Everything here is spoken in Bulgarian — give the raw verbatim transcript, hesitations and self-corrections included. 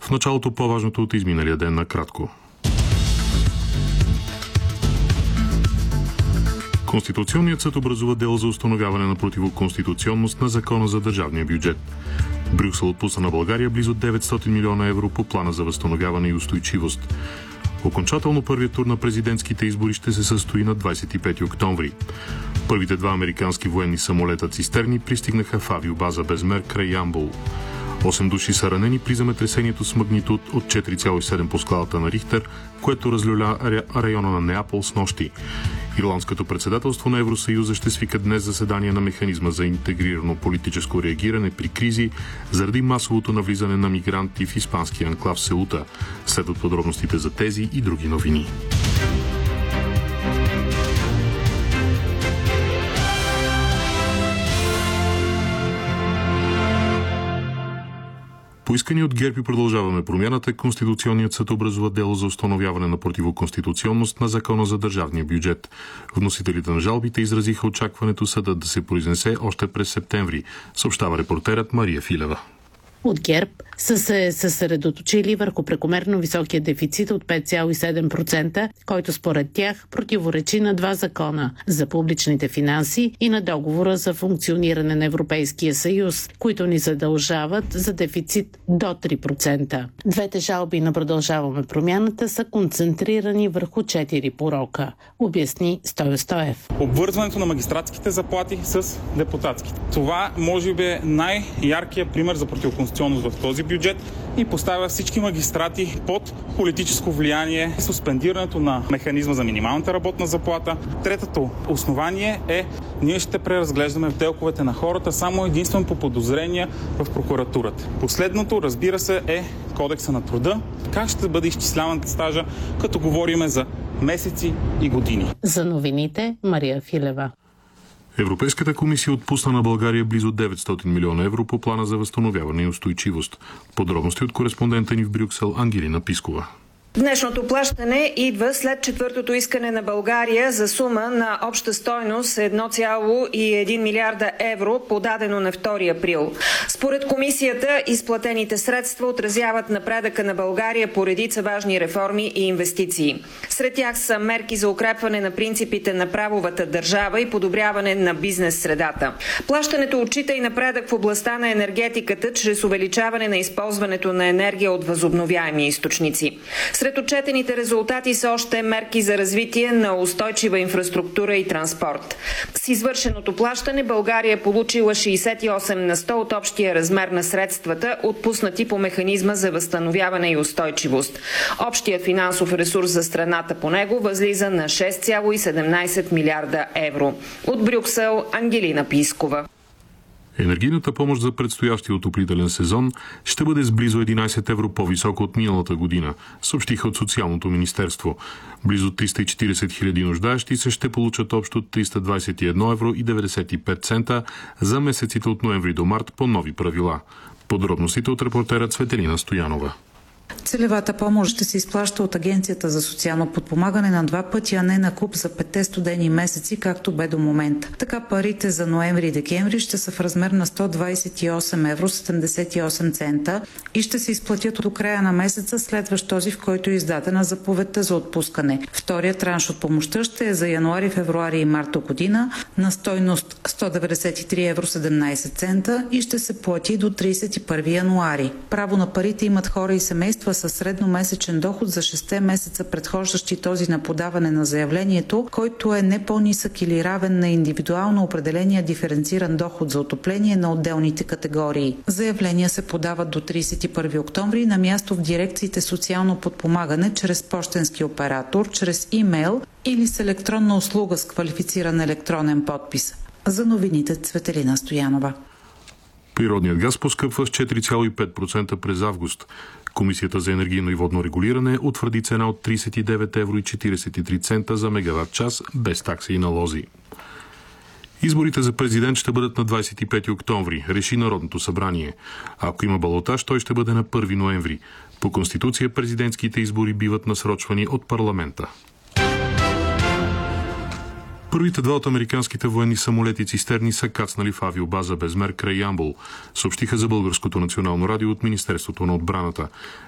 В началото по-важното от изминалия ден накратко. Конституционният съд образува дело за установяване на противоконституционност на Закона за държавния бюджет. Брюксел отпусна на България близо деветстотин милиона евро по плана за възстановяване и устойчивост. Окончателно първият тур на президентските избори ще се състои на двадесет и пети октомври. Първите два американски военни самолета цистерни пристигнаха в авиобаза Безмер край Ямбол. Осем души са ранени при земетресението с магнитуд от четири цяло и седем по скалата на Рихтер, което разлюля района на Неапол с нощи. Ирландското председателство на Евросъюза ще свика днес заседание на механизма за интегрирано политическо реагиране при кризи заради масовото навлизане на мигранти в испанския анклав Сеута. Следват подробностите за тези и други новини. Поискани от ГЕРБ и Продължаваме промяната, Конституционният съд образува дело за установяване на противоконституционност на Закона за държавния бюджет. Вносителите на жалбите изразиха очакването съдът да се произнесе още през септември, съобщава репортерът Мария Филева. От ГЕРБ са се съсредоточили върху прекомерно високия дефицит от пет цяло и седем процента, който според тях противоречи на два закона за публичните финанси и на договора за функциониране на Европейския съюз, които ни задължават за дефицит до три процента. Двете жалби на Продължаваме промяната са концентрирани върху четири порока, обясни Стою Стоев. Обвързването на магистратските заплати с депутатските. Това може би е най-яркият пример за противоконституционност в този бюджет и поставя всички магистрати под политическо влияние, суспендирането на механизма за минималната работна заплата. Третото основание е, ние ще преразглеждаме в делковете на хората само единствено по подозрения в прокуратурата. Последното, разбира се, е Кодекса на труда. Как ще бъде изчисляван стажа, като говорим за месеци и години. За новините Мария Филева. Европейската комисия отпусна на България близо деветстотин милиона евро по плана за възстановяване и устойчивост. Подробности от кореспондента ни в Брюксел Ангелина Пискова. Днешното плащане идва след четвъртото искане на България за сума на обща стойност едно цяло и един милиарда евро, подадено на втори април. Според комисията, изплатените средства отразяват напредъка на България по редица важни реформи и инвестиции. Сред тях са мерки за укрепване на принципите на правовата държава и подобряване на бизнес средата. Плащането отчита и напредък в областта на енергетиката чрез увеличаване на използването на енергия от възобновяеми източници. Сред отчетените резултати са още мерки за развитие на устойчива инфраструктура и транспорт. С извършеното плащане България е получила шейсет и осем на сто от общия размер на средствата, отпуснати по механизма за възстановяване и устойчивост. Общият финансов ресурс за страната по него възлиза на шест цяло и седемнадесет милиарда евро. От Брюксел Ангелина Пискова. Енергийната помощ за предстоящия отоплителен сезон ще бъде с близо единадесет евро по-високо от миналата година, съобщиха от Социалното министерство. Близо триста и четиридесет хиляди нуждаещи се ще получат общо триста двадесет и едно евро и деветдесет и пет цента за месеците от ноември до март по нови правила. Подробностите от репортера Цветелина Стоянова. Целевата помощ ще се изплаща от Агенцията за социално подпомагане на два пъти, а не на куп за петте студени месеци, както бе до момента. Така парите за ноември и декември ще са в размер на сто двадесет и осем евро седемдесет и осем цента и ще се изплатят до края на месеца, следващ този, в който е издадена заповедта за отпускане. Вторият транш от помощта ще е за януари, февруари и март до година на стойност сто деветдесет и три евро седемнадесет цента и ще се плати до тридесет и първи януари. Право на парите имат хора и семейства със средномесечен доход за шестте месеца, предхождащи този на подаване на заявлението, който е не по-нисък или равен на индивидуално определения диференциран доход за отопление на отделните категории. Заявления се подават до тридесет и първи октомври на място в дирекциите социално подпомагане чрез пощенски оператор, чрез имейл или с електронна услуга с квалифициран електронен подпис. За новините Цветелина Стоянова. Природният газ поскъпва с четири цяло и пет процента през август. Комисията за енергийно и водно регулиране утвърди цена от тридесет и девет евро и четиридесет и три цента за мегаватт час без такси и налози. Изборите за президент ще бъдат на двадесет и пети октомври, реши Народното събрание. Ако има балотаж, той ще бъде на първи ноември. По Конституция президентските избори биват насрочвани от парламента. Първите два от американските военни самолети цистерни са кацнали в авиобаза Безмер край Ямбол, съобщиха за Българското национално радио от Министерството на отбраната.